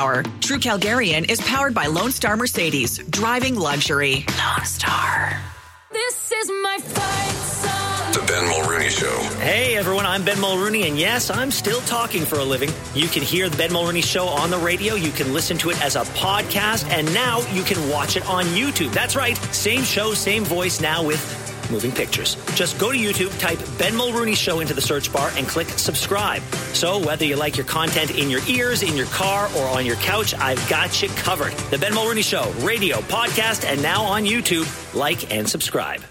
Power. True Calgarian is powered by Lone Star Mercedes, driving luxury. Lone Star. This is my fight song. The Ben Mulrooney Show. Hey everyone, I'm Ben Mulrooney, and yes, I'm still talking for a living. You can hear the Ben Mulrooney Show on the radio, you can listen to it as a podcast, and now you can watch it on YouTube. That's right, same show, same voice, now with moving pictures. Just go to YouTube, type Ben Mulrooney Show into the search bar, and click subscribe. So whether you like your content in your ears, in your car, or on your couch, I've got you covered. The Ben Mulrooney Show, radio, podcast, and now on YouTube. Like and subscribe.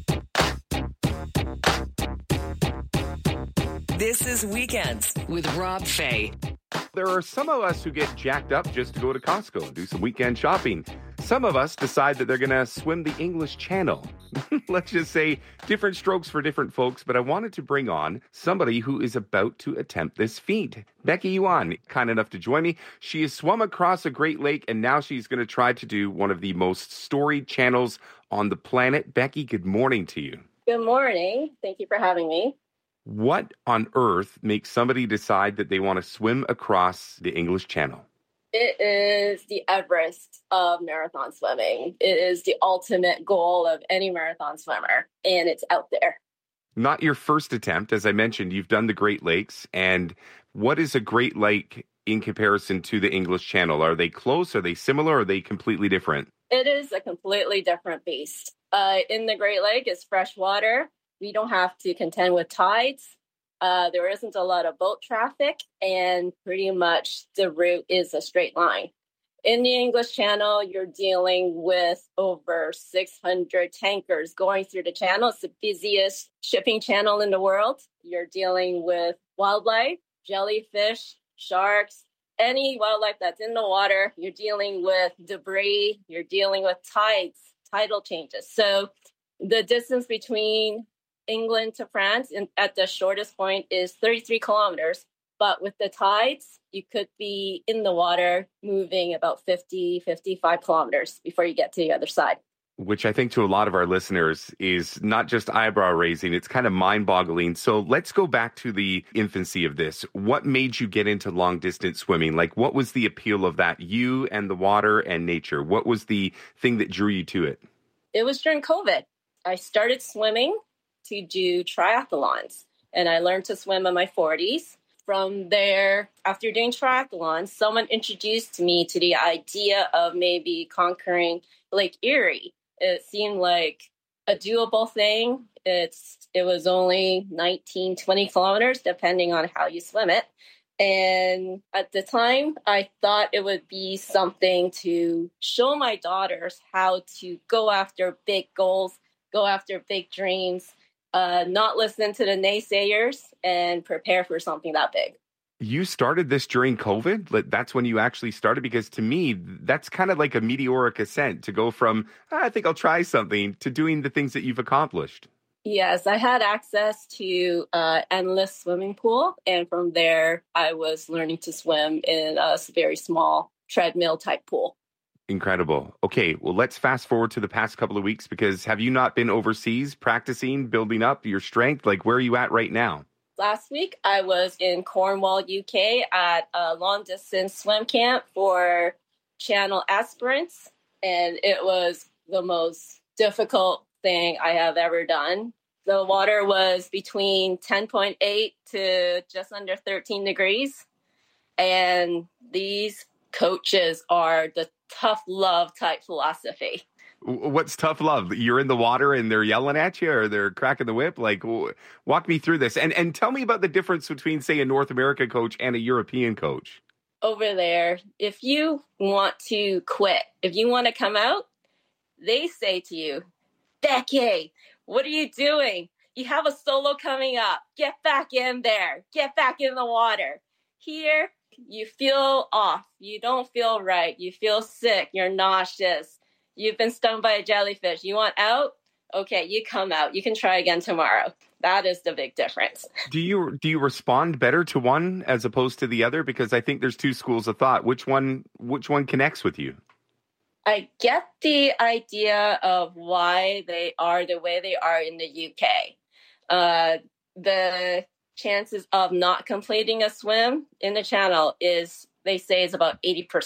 This is Weekends with Rob Fay. There are some of us who get jacked up just to go to Costco and do some weekend shopping. Some of us decide that they're going to swim the English Channel. Let's just say different strokes for different folks, but I wanted to bring on somebody who is about to attempt this feat. Becky Yuan, kind enough to join me. She has swum across a Great Lake, and now she's going to try to do one of the most storied channels on the planet. Becky, good morning to you. Good morning. Thank you for having me. What on earth makes somebody decide that they want to swim across the English Channel? It is the Everest of marathon swimming. It is the ultimate goal of any marathon swimmer, and it's out there. Not your first attempt. As I mentioned, you've done the Great Lakes. And what is a Great Lake in comparison to the English Channel? Are they close? Are they similar? Or are they completely different? It is a completely different beast. In the Great Lake, it's fresh water. We don't have to contend with tides. There isn't a lot of boat traffic, and pretty much the route is a straight line. In the English Channel, you're dealing with over 600 tankers going through the channel. It's the busiest shipping channel in the world. You're dealing with wildlife, jellyfish, sharks, any wildlife that's in the water. You're dealing with debris. You're dealing with tides, tidal changes. So the distance between England to France at the shortest point is 33 kilometers. But with the tides, you could be in the water moving about 50, 55 kilometers before you get to the other side. Which I think to a lot of our listeners is not just eyebrow raising, it's kind of mind boggling. So let's go back to the infancy of this. What made you get into long distance swimming? Like, what was the appeal of that? You and the water and nature. What was the thing that drew you to it? It was during COVID. I started swimming to do triathlons, and I learned to swim in my 40s. From there, after doing triathlons, someone introduced me to the idea of maybe conquering Lake Erie. It seemed like a doable thing. It was only 19, 20 kilometers, depending on how you swim it. And at the time, I thought it would be something to show my daughters how to go after big goals, go after big dreams, not listen to the naysayers, and prepare for something that big. You started this during COVID? That's when you actually started? Because to me, that's kind of like a meteoric ascent to go from, I think I'll try something, to doing the things that you've accomplished. Yes, I had access to an endless swimming pool. And from there, I was learning to swim in a very small treadmill type pool. Incredible. Okay, well, let's fast forward to the past couple of weeks, because have you not been overseas practicing, building up your strength? Like, where are you at right now? Last week, I was in Cornwall, UK at a long-distance swim camp for Channel aspirants, and it was the most difficult thing I have ever done. The water was between 10.8 to just under 13 degrees, and these coaches are the tough love type philosophy. What's tough love? You're in the water and they're yelling at you, or they're cracking the whip? Like, walk me through this. And tell me about the difference between, say, a North American coach and a European coach. Over there, if you want to quit, if you want to come out, they say to you, Becky, what are you doing? You have a solo coming up. Get back in there. Get back in the water. Here, you feel off. You don't feel right. You feel sick. You're nauseous. You've been stung by a jellyfish. You want out? Okay, you come out. You can try again tomorrow. That is the big difference. Do you respond better to one as opposed to the other? Because I think there's two schools of thought. Which one connects with you? I get the idea of why they are the way they are in the UK. The chances of not completing a swim in the channel they say is about 80%.